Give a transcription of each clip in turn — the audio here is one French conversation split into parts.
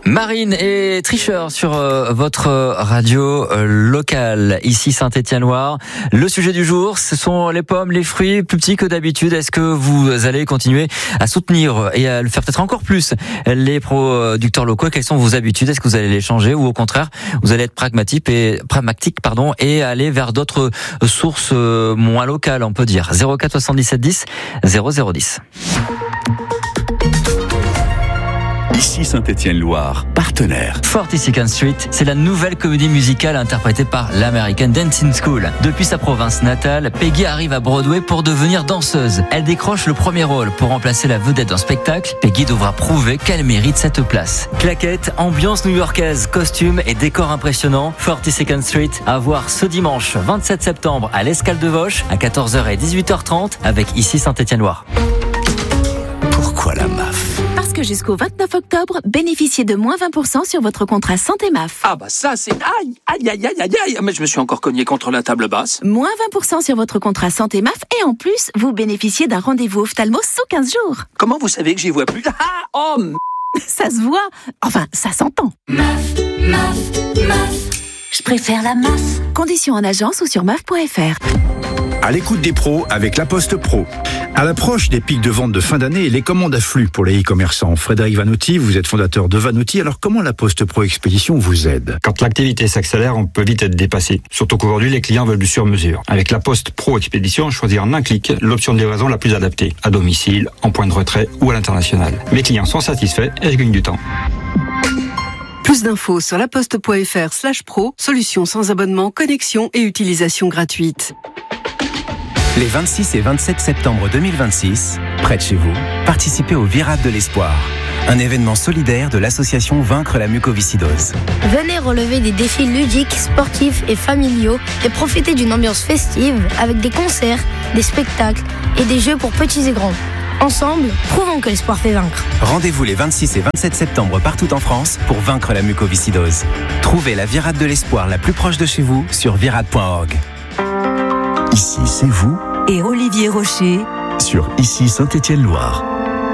Marine et Tricheur sur votre radio locale, ici Saint-Étienne-Loire. Le sujet du jour, ce sont les pommes, les fruits plus petits que d'habitude. Est-ce que vous allez continuer à soutenir et à le faire peut-être encore plus les producteurs locaux? Quelles sont vos habitudes? Est-ce que vous allez les changer ou au contraire, vous allez être pragmatique et aller vers d'autres sources moins locales, on peut dire? 04 77 10 0010. Ici Saint-Étienne-Loire, partenaire. 42nd Street, c'est la nouvelle comédie musicale interprétée par l'American Dancing School. Depuis sa province natale, Peggy arrive à Broadway pour devenir danseuse. Elle décroche le premier rôle pour remplacer la vedette d'un spectacle. Peggy devra prouver qu'elle mérite cette place. Claquettes, ambiance new-yorkaise, costumes et décors impressionnants. 42nd Street, à voir ce dimanche 27 septembre à l'Escale de Vosges à 14h et 18h30 avec Ici Saint-Étienne-Loire. Pourquoi la MAF? Que jusqu'au 29 octobre, bénéficiez de moins 20% sur votre contrat santé MAF. Ah bah ça c'est... Aïe. Mais je me suis encore cogné contre la table basse. Moins 20% sur votre contrat santé MAF et en plus, vous bénéficiez d'un rendez-vous ophtalmo sous 15 jours. Comment vous savez que j'y vois plus? Ça se voit. Enfin, ça s'entend. MAF. Je préfère la MAF. Conditions en agence ou sur MAF.fr. À l'écoute des pros avec La Poste Pro. À l'approche des pics de vente de fin d'année, les commandes affluent pour les e-commerçants. Frédéric Vanotti, vous êtes fondateur de Vanotti. Alors comment La Poste Pro Expédition vous aide? Quand l'activité s'accélère, on peut vite être dépassé. Surtout qu'aujourd'hui, les clients veulent du sur-mesure. Avec La Poste Pro Expédition, choisir en un clic l'option de livraison la plus adaptée. À domicile, en point de retrait ou à l'international. Mes clients sont satisfaits et je gagne du temps. Plus d'infos sur laposte.fr/pro, solution sans abonnement, connexion et utilisation gratuite. Les 26 et 27 septembre 2026, près de chez vous, participez au Virade de l'Espoir, un événement solidaire de l'association Vaincre la mucoviscidose. Venez relever des défis ludiques, sportifs et familiaux et profiter d'une ambiance festive avec des concerts, des spectacles et des jeux pour petits et grands. Ensemble, prouvons que l'espoir fait vaincre. Rendez-vous les 26 et 27 septembre partout en France pour vaincre la mucoviscidose. Trouvez la Virade de l'Espoir la plus proche de chez vous sur virade.org. Ici, c'est vous et Olivier Rocher sur Ici Saint-Étienne-Loire.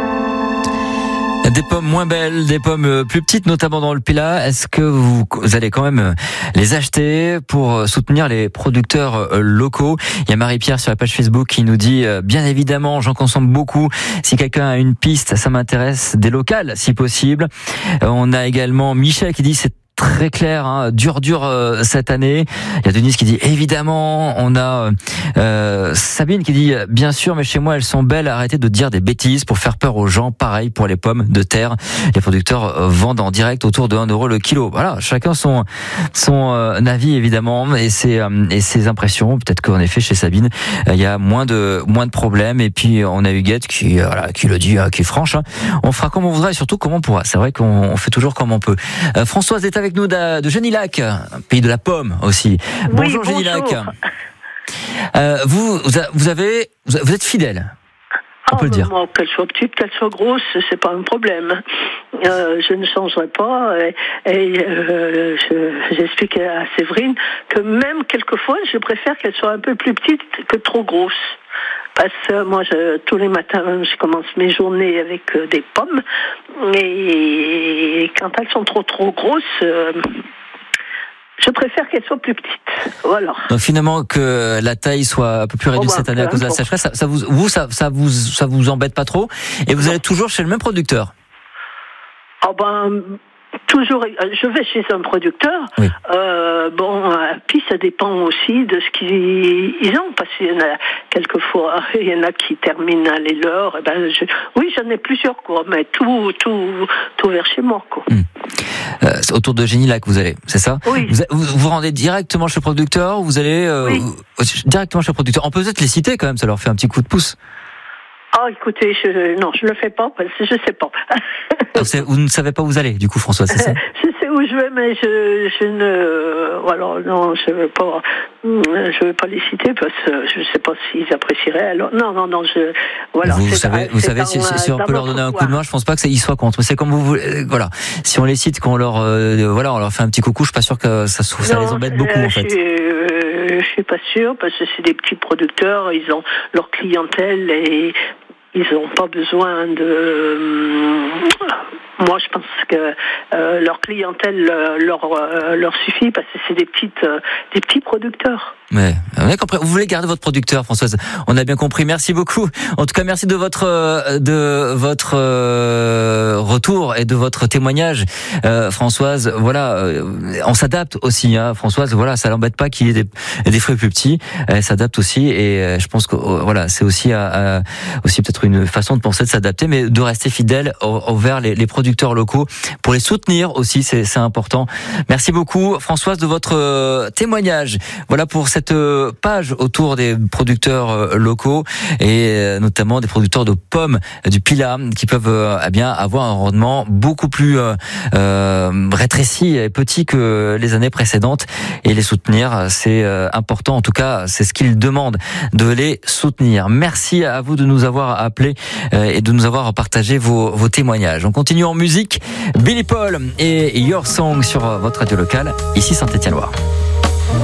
Des pommes moins belles, des pommes plus petites, notamment dans le Pilat. Est-ce que vous allez quand même les acheter pour soutenir les producteurs locaux? Il y a Marie-Pierre sur la page Facebook qui nous dit bien évidemment, j'en consomme beaucoup. Si quelqu'un a une piste, ça m'intéresse. Des locales, si possible. On a également Michel qui dit c'est très clair, hein, dur cette année. Il y a Denise qui dit évidemment. On a Sabine qui dit bien sûr, mais chez moi elles sont belles. Arrêtez de dire des bêtises pour faire peur aux gens. Pareil pour les pommes de terre. Les producteurs vendent en direct autour de 1 euro le kilo. Voilà, chacun son avis évidemment et ses impressions. Peut-être qu'en effet chez Sabine il y a moins de problèmes. Et puis on a Huguette qui le dit, qui est franche. Hein. On fera comme on voudra et surtout comme on pourra. C'est vrai qu'on fait toujours comme on peut. Françoise est avec nous de Genilac, pays de la pomme aussi. Bonjour Genilac. Vous êtes fidèle. On peut le dire. Moi, qu'elle soit petite, qu'elle soit grosse, c'est pas un problème. Je ne changerai pas. J'explique à Séverine que même quelquefois, je préfère qu'elle soit un peu plus petite que trop grosse. Parce que moi, tous les matins, je commence mes journées avec des pommes. Et quand elles sont trop grosses, je préfère qu'elles soient plus petites. Voilà. Donc finalement, que la taille soit un peu plus réduite cette année à cause de la sécheresse, ça vous embête pas trop? Et vous allez toujours chez le même producteur? Toujours, je vais chez un producteur. Oui. Puis ça dépend aussi de ce qu'ils ont, parce qu'il y en a quelquefois, il y en a qui terminent les leurs. J'en ai plusieurs, quoi, mais tout vers chez moi, quoi. C'est autour de Genilac vous allez, c'est ça? Oui. Vous rendez directement chez le producteur ou vous allez directement chez le producteur? On peut peut-être les citer quand même, ça leur fait un petit coup de pouce. Écoutez, je le fais pas parce que je sais pas. Vous ne savez pas où vous allez, du coup, François, c'est ça? Je sais où je vais, mais je veux pas les citer parce que je sais pas s'ils apprécieraient. Alors, non, voilà. Vous savez, si on peut leur donner un coup de main, je pense pas que ils soient contre. Mais c'est comme vous voulez, voilà. Si on les cite, qu'on leur, on leur fait un petit coucou, je suis pas sûr que ça les embête beaucoup, en fait. Je suis pas sûre parce que c'est des petits producteurs, ils ont leur clientèle et ils n'ont pas besoin de... Moi, je pense que leur clientèle leur suffit parce que c'est des petits producteurs. Ouais, on a compris. Vous voulez garder votre producteur, Françoise. On a bien compris. Merci beaucoup. En tout cas, merci de votre retour et de votre témoignage, Françoise. Voilà, on s'adapte aussi, hein, Françoise. Voilà, ça l'embête pas qu'il y ait des fruits plus petits. Elle s'adapte aussi, et je pense que voilà, c'est aussi aussi peut-être une façon de penser, de s'adapter, mais de rester fidèle envers les producteurs locaux pour les soutenir aussi. C'est important. Merci beaucoup, Françoise, de votre témoignage. Voilà pour cette page autour des producteurs locaux et notamment des producteurs de pommes du Pilat qui peuvent bien avoir un rendement beaucoup plus rétréci et petit que les années précédentes, et les soutenir, c'est important. En tout cas, c'est ce qu'ils demandent, de les soutenir. Merci à vous de nous avoir appelés et de nous avoir partagé vos témoignages. On continue en musique. Billy Paul et Your Song sur votre radio locale, ici Saint-Étienne-Loire.